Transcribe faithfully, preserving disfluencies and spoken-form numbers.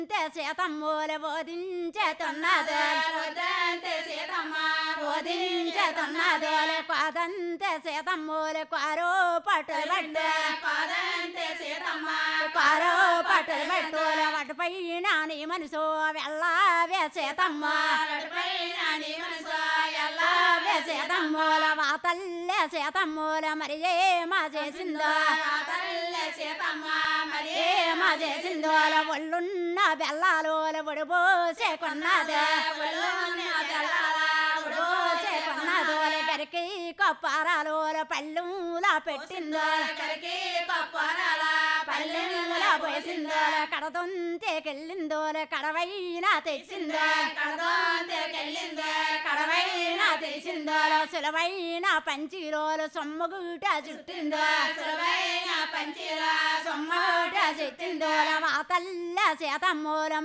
సీతమ్మూల బోధించేతున్నదో సీతమ్మ బోధించేతున్నదో కాదంతే సీతమ్మూల కారో పట్టులు పట్టు కాదంతే సీతమ్మ కారో పట్టులు పట్టు వాటిపైన నీ మనసు వెళ్ళవే సీతమ్మ వెళ్ళవే సీతమ్మూల మా తల్లే సీతమ్మూల మరి ఏమా చేసిందో సీతమ్మ మరి ఏమా చేసిందో ఒళ్ళున్న బెల్లాలు ఉడిపోసే కొన్నది ఉడిపోసే కొన్నదో గరికి కొప్పారాలు పళ్ళులా పెట్టిందో కరికి కొప్పరాల పళ్ళులా పోసిందో కడదొంతేకెళ్ళిందో కడవైనా తెచ్చిందో కడదోంతెకెళ్ళిందో కడవైనా తెచ్చిందో సులవైన పంచిరోలు సొమ్మగుట చుట్టిందో సులభైన పంచిరా సొమ్మగుట చుట్టిందో మా తల్ల సీతమ్మూల